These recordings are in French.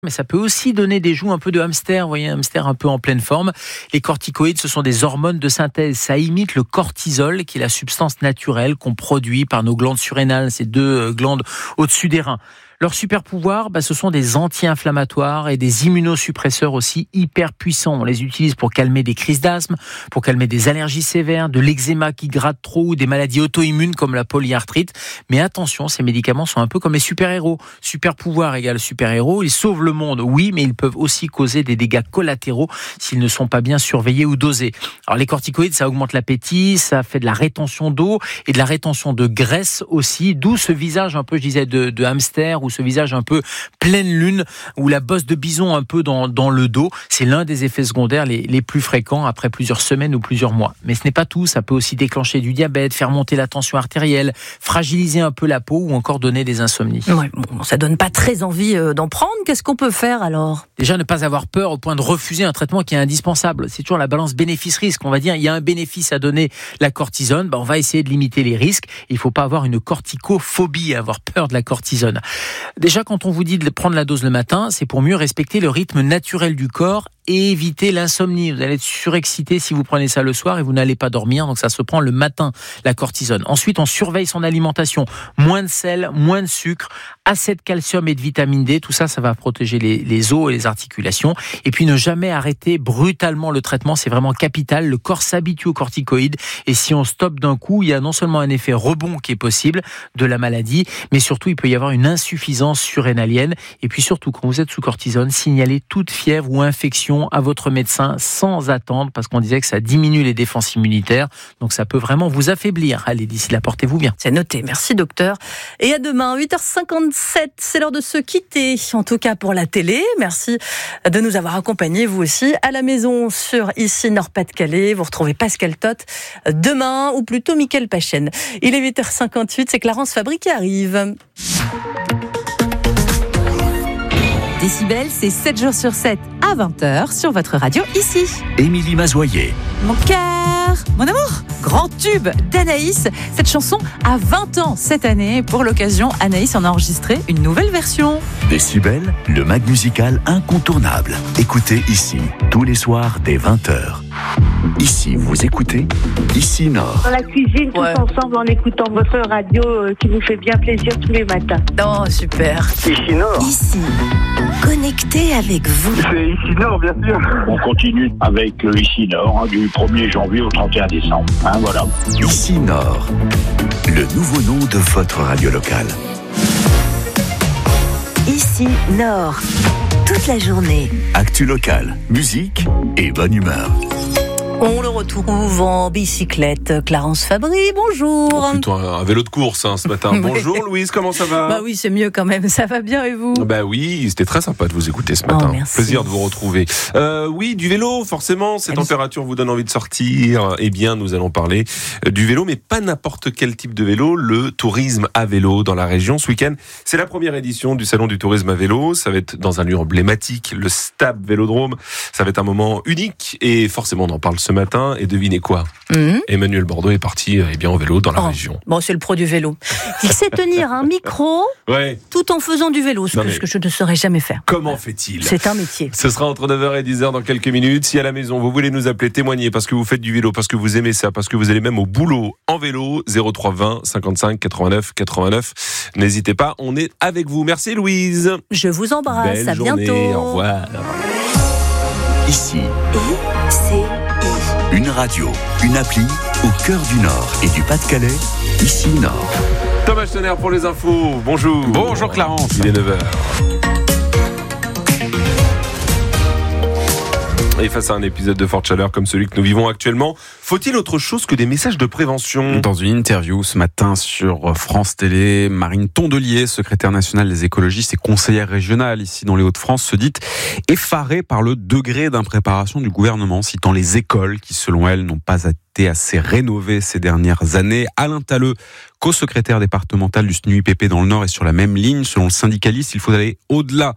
Mais ça peut aussi donner des joues un peu de hamster, vous voyez, un hamster un peu en pleine forme. Les corticoïdes, ce sont des hormones de synthèse. Ça imite le cortisol, qui est la substance naturelle qu'on produit par nos glandes surrénales, ces deux glandes au-dessus des reins. Leur super pouvoir, ce sont des anti-inflammatoires et des immunosuppresseurs aussi hyper puissants. On les utilise pour calmer des crises d'asthme, pour calmer des allergies sévères, de l'eczéma qui gratte trop ou des maladies auto-immunes comme la polyarthrite. Mais attention, ces médicaments sont un peu comme les super-héros. Super pouvoir égale super-héros. Ils sauvent le monde, oui, mais ils peuvent aussi causer des dégâts collatéraux s'ils ne sont pas bien surveillés ou dosés. Alors les corticoïdes, ça augmente l'appétit, ça fait de la rétention d'eau et de la rétention de graisse aussi, d'où ce visage un peu, je disais, de hamster ou ce visage un peu pleine lune ou la bosse de bison un peu dans le dos. C'est l'un des effets secondaires les plus fréquents après plusieurs semaines ou plusieurs mois. Mais ce n'est pas tout, ça peut aussi déclencher du diabète, faire monter la tension artérielle, fragiliser un peu la peau ou encore donner des insomnies. Ouais, bon, ça donne pas très envie d'en prendre. Qu'est-ce qu'on peut faire alors ? Déjà, ne pas avoir peur au point de refuser un traitement qui est indispensable. C'est toujours la balance bénéfice-risque. On va dire, il y a un bénéfice à donner la cortisone, on va essayer de limiter les risques. Il ne faut pas avoir une corticophobie, avoir peur de la cortisone. Déjà, quand on vous dit de prendre la dose le matin, c'est pour mieux respecter le rythme naturel du corps et éviter l'insomnie. Vous allez être surexcité si vous prenez ça le soir et vous n'allez pas dormir, donc ça se prend le matin, la cortisone. Ensuite, on surveille son alimentation. Moins de sel, moins de sucre, assez de calcium et de vitamine D, tout ça, ça va protéger les os et les articulations. Et puis, ne jamais arrêter brutalement le traitement, c'est vraiment capital. Le corps s'habitue aux corticoïdes et si on stoppe d'un coup, il y a non seulement un effet rebond qui est possible de la maladie, mais surtout, il peut y avoir une insuffisance surrénalienne. Et puis surtout, quand vous êtes sous cortisone, signalez toute fièvre ou infection à votre médecin sans attendre, parce qu'on disait que ça diminue les défenses immunitaires, donc ça peut vraiment vous affaiblir. Allez, d'ici là, portez-vous bien. C'est noté, merci docteur. Et à demain, 8h57, c'est l'heure de se quitter, en tout cas pour la télé. Merci de nous avoir accompagnés, vous aussi, à la maison sur Ici Nord-Pas-de-Calais. Vous retrouvez Pascal Tot demain, ou plutôt Mickaël Pachen. Il est 8h58, c'est Clarence Fabry qui arrive. Décibel, c'est 7 jours sur 7 à 20h sur votre radio ici. Émilie Mazoyer. Mon cœur, mon amour, grand tube d'Anaïs. Cette chanson a 20 ans cette année. Pour l'occasion, Anaïs en a enregistré une nouvelle version. Décibel, le mag musical incontournable. Écoutez ici, tous les soirs dès 20h. Ici, vous écoutez Ici Nord. Dans la cuisine, tous ensemble, en écoutant votre radio qui nous fait bien plaisir tous les matins. Oh, super. Ici Nord. Ici, connecté avec vous. C'est Ici Nord, bien sûr. On continue avec Ici Nord, du 1er janvier au 31 décembre. Voilà. Ici Nord, le nouveau nom de votre radio locale. Ici Nord, toute la journée. Actu locale, musique et bonne humeur. On le retrouve en bicyclette. Clarence Fabry, bonjour. Plutôt un vélo de course ce matin. Bonjour Louise, comment ça va ? Oui, c'est mieux quand même, ça va bien et vous ? Oui, c'était très sympa de vous écouter ce matin. Plaisir de vous retrouver. Oui, du vélo, forcément, ces températures vous donnent envie de sortir. Eh bien, nous allons parler du vélo, mais pas n'importe quel type de vélo, le tourisme à vélo dans la région. Ce week-end, c'est la première édition du Salon du tourisme à vélo. Ça va être dans un lieu emblématique, le Stab Vélodrome. Ça va être un moment unique et forcément, on en parle ce matin. Et devinez quoi ? Emmanuel Bordeaux est parti au vélo dans la région. Bon, c'est le pro du vélo. Il sait tenir un micro tout en faisant du vélo, ce que je ne saurais jamais faire. Comment fait-il ? C'est un métier. Ce sera entre 9h et 10h dans quelques minutes. Si à la maison, vous voulez nous appeler, témoigner parce que vous faites du vélo, parce que vous aimez ça, parce que vous allez même au boulot en vélo, 03 20 55 89 89. N'hésitez pas, on est avec vous. Merci Louise. Je vous embrasse, belle à journée, bientôt. Au revoir. Ici, une radio, une appli au cœur du Nord et du Pas-de-Calais. Ici Nord. Thomas Stenner pour les infos. Bonjour. Bonjour Clarence. Il est 9h. Et face à un épisode de forte chaleur comme celui que nous vivons actuellement, faut-il autre chose que des messages de prévention ? Dans une interview ce matin sur France Télé, Marine Tondelier, secrétaire nationale des écologistes et conseillère régionale ici dans les Hauts-de-France, se dit effarée par le degré d'impréparation du gouvernement, citant les écoles qui, selon elle, n'ont pas été assez rénovées ces dernières années. Alain Talleux, co-secrétaire départemental du SNUIPP dans le Nord, est sur la même ligne. Selon le syndicaliste, il faut aller au-delà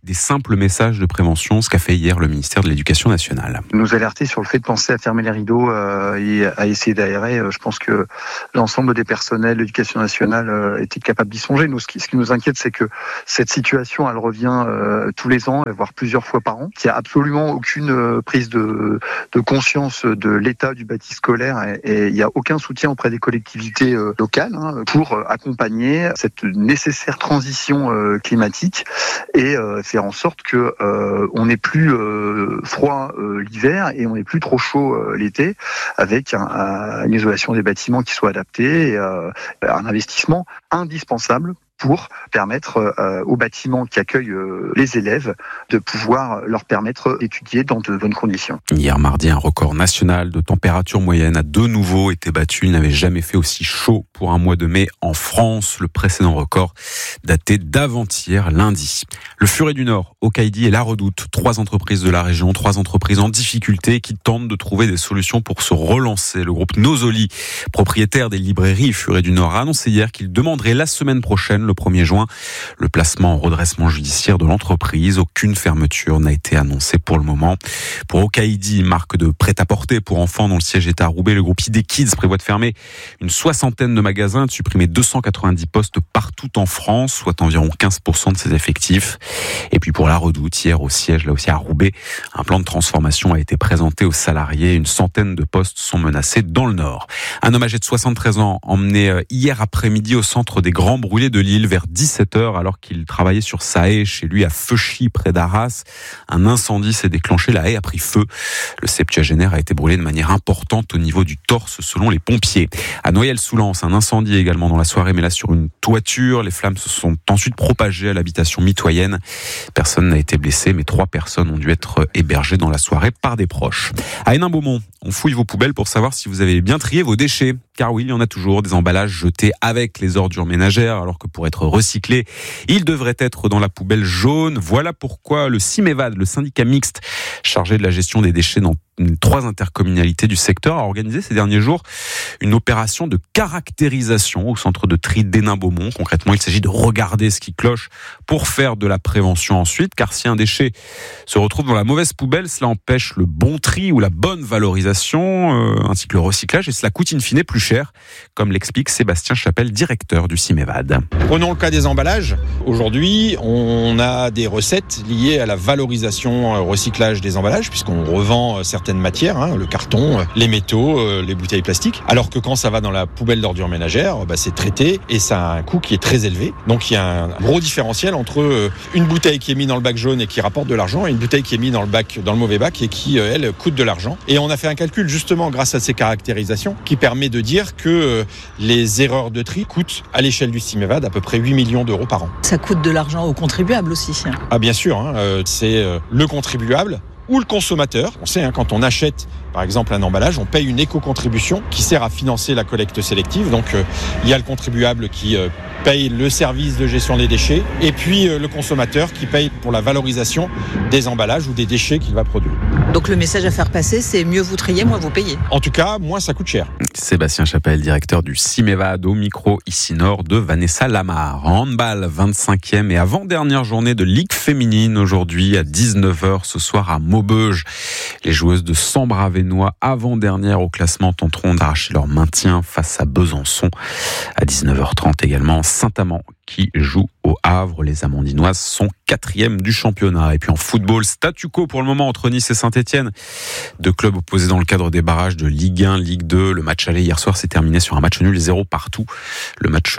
des simples messages de prévention, ce qu'a fait hier le ministère de l'Éducation nationale. Nous alerter sur le fait de penser à fermer les rideaux et à essayer d'aérer. Je pense que l'ensemble des personnels de l'Éducation nationale étaient capables d'y songer. Nous, ce qui nous inquiète, c'est que cette situation, elle revient tous les ans, voire plusieurs fois par an. Il n'y a absolument aucune prise de conscience de l'état du bâti scolaire et il n'y a aucun soutien auprès des collectivités locales pour accompagner cette nécessaire transition climatique et faire en sorte que on n'est plus froid l'hiver et on n'est plus trop chaud l'été, avec une isolation des bâtiments qui soit adaptée et un investissement indispensable pour permettre aux bâtiments qui accueillent les élèves de pouvoir leur permettre d'étudier dans de bonnes conditions. Hier mardi, un record national de température moyenne a de nouveau été battu. Il n'avait jamais fait aussi chaud pour un mois de mai en France. Le précédent record datait d'avant-hier, lundi. Le Furet du Nord, Hockaidi et La Redoute, 3 entreprises de la région, 3 entreprises en difficulté qui tentent de trouver des solutions pour se relancer. Le groupe Nosoli, propriétaire des librairies Furet du Nord, a annoncé hier qu'il demanderait la semaine prochaine, le 1er juin, le placement en redressement judiciaire de l'entreprise. Aucune fermeture n'a été annoncée pour le moment. Pour Hockaidi, marque de prêt-à-porter pour enfants dont le siège est à Roubaix, le groupe ID Kids prévoit de fermer une 60aine de magasins, de supprimer 290 postes partout en France, soit environ 15% de ses effectifs. Et puis pour La Redoute, hier au siège, là aussi à Roubaix, un plan de transformation a été présenté aux salariés. Une centaine de postes sont menacés dans le Nord. Un homme âgé de 73 ans emmené hier après-midi au centre des Grands Brûlés de Lille vers 17h alors qu'il travaillait sur sa haie chez lui à Feuchy près d'Arras. Un incendie s'est déclenché, la haie a pris feu. Le septuagénaire a été brûlé de manière importante au niveau du torse selon les pompiers. À Noyelles-sous-Lens, un incendie également dans la soirée, mais là sur une toiture. Les flammes se sont ensuite propagées à l'habitation mitoyenne. Personne n'a été blessé, mais 3 personnes ont dû être hébergées dans la soirée par des proches. À Hénin-Beaumont, on fouille vos poubelles pour savoir si vous avez bien trié vos déchets. Car oui, il y en a toujours des emballages jetés avec les ordures ménagères, alors que pour être recyclés, ils devraient être dans la poubelle jaune. Voilà pourquoi le CIMEVAD, le syndicat mixte chargé de la gestion des déchets dans 3 intercommunalités du secteur, a organisé ces derniers jours une opération de caractérisation au centre de tri d'Hénin-Beaumont. Concrètement, il s'agit de regarder ce qui cloche pour faire de la prévention ensuite, car si un déchet se retrouve dans la mauvaise poubelle, cela empêche le bon tri ou la bonne valorisation, ainsi que le recyclage, et cela coûte in fine plus cher, comme l'explique Sébastien Chapelle, directeur du CIMEVAD. Prenons le cas des emballages. Aujourd'hui, on a des recettes liées à la valorisation, recyclage des emballages, puisqu'on revend certaines matières, le carton, les métaux, les bouteilles plastiques. Alors que quand ça va dans la poubelle d'ordures ménagères, c'est traité et ça a un coût qui est très élevé. Donc il y a un gros différentiel entre une bouteille qui est mise dans le bac jaune et qui rapporte de l'argent et une bouteille qui est mise dans le mauvais bac et qui, elle, coûte de l'argent. Et on a fait un calcul justement grâce à ces caractérisations qui permet de dire que les erreurs de tri coûtent à l'échelle du CIMEVAD à peu près 8 millions d'euros par an. Ça coûte de l'argent aux contribuables aussi. Ah bien sûr, c'est le contribuable ou le consommateur. On sait, quand on achète par exemple un emballage, on paye une éco-contribution qui sert à financer la collecte sélective. Donc il y a le contribuable qui paye le service de gestion des déchets et puis le consommateur qui paye pour la valorisation des emballages ou des déchets qu'il va produire. Donc le message à faire passer, c'est mieux vous trier, moins vous payez. En tout cas, moins ça coûte cher. Sébastien Chapelle, directeur du CIMEVAD, au micro ici nord de Vanessa Lamar. Handball, 25e et avant-dernière journée de Ligue féminine aujourd'hui à 19h ce soir à Maubeuge. Les joueuses de Sambre-Avesnois, avant-dernière au classement, tenteront d'arracher leur maintien face à Besançon. À 19h30 également, Saint-Amand qui joue au Havre. Les Amandinoises sont 4e du championnat. Et puis en football, statu quo pour le moment entre Nice et Saint-Etienne. 2 clubs opposés dans le cadre des barrages de Ligue 1, Ligue 2. Le match aller hier soir s'est terminé sur un match nul 0 partout. Le match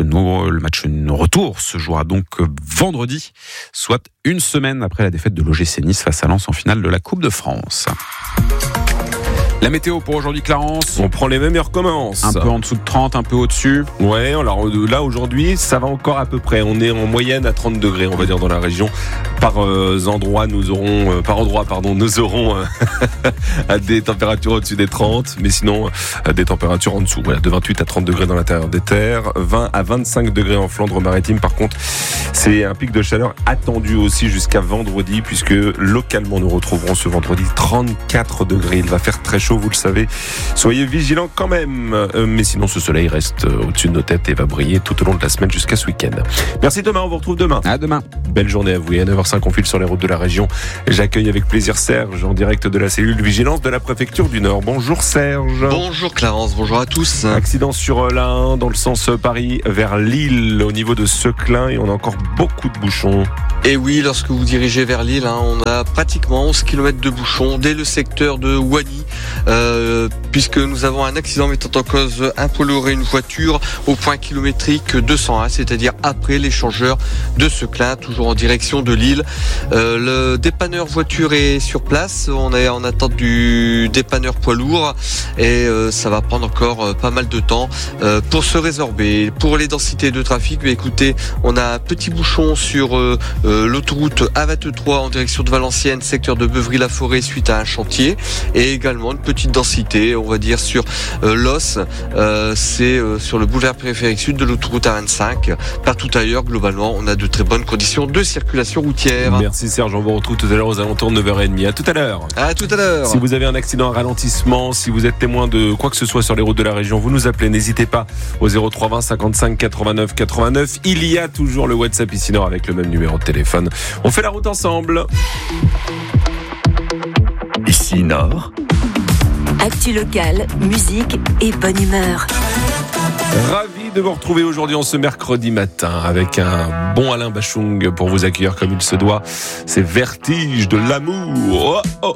retour se jouera donc vendredi, soit une semaine après la défaite de l'OGC Nice face à Lens en finale de la Coupe de France. La météo pour aujourd'hui, Clarence. On prend les mêmes heures commence. Un peu en dessous de 30, un peu au-dessus. Ouais, alors là aujourd'hui, ça va encore à peu près. On est en moyenne à 30 degrés, on va dire, dans la région. Par endroit, nous aurons à des températures au-dessus des 30, mais sinon des températures en dessous. Voilà, de 28 à 30 degrés dans l'intérieur des terres, 20 à 25 degrés en Flandre-Maritime. Par contre, c'est un pic de chaleur attendu aussi jusqu'à vendredi, puisque localement nous retrouverons ce vendredi 34 degrés. Il va faire très chaud chaud, vous le savez. Soyez vigilants quand même. Mais sinon, ce soleil reste au-dessus de nos têtes et va briller tout au long de la semaine jusqu'à ce week-end. Merci Thomas, on vous retrouve demain. À demain. Belle journée à vous. Et à 9h05, on file sur les routes de la région. J'accueille avec plaisir Serge en direct de la cellule vigilance de la préfecture du Nord. Bonjour Serge. Bonjour Clarence, bonjour à tous. Accident sur l'A1 dans le sens Paris vers Lille au niveau de Seclin et on a encore beaucoup de bouchons. Et oui, lorsque vous dirigez vers Lille, on a pratiquement 11 km de bouchons dès le secteur de Wany, puisque nous avons un accident mettant en cause un poids lourd et une voiture au point kilométrique 201, c'est-à-dire après l'échangeur de Seclin, toujours en direction de Lille. Le dépanneur voiture est sur place, on est en attente du dépanneur poids lourd et ça va prendre encore pas mal de temps pour se résorber. Pour les densités de trafic, écoutez, on a un petit bouchon sur l'autoroute A23 en direction de Valenciennes, secteur de Beuvry-la-Forêt suite à un chantier, et également une petite densité, on va dire sur l'os, c'est sur le boulevard périphérique sud de l'autoroute A25. Partout ailleurs, globalement, on a de très bonnes conditions de circulation routière. Merci Serge, on vous retrouve tout à l'heure aux alentours de 9h30. À tout à l'heure. À tout à l'heure. Si vous avez un accident, un ralentissement, si vous êtes témoin de quoi que ce soit sur les routes de la région, vous nous appelez, n'hésitez pas au 0320 55 89 89. Il y a toujours le WhatsApp ici Nord avec le même numéro de téléphone. On fait la route ensemble. Ici Nord. Actu locale, musique et bonne humeur. Ravi de vous retrouver aujourd'hui en ce mercredi matin avec un bon Alain Bachung pour vous accueillir comme il se doit. C'est Vertige de l'amour. Oh, oh,